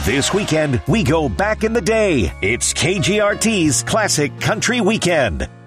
This weekend, we go back in the day. It's KGRT's Classic Country Weekend.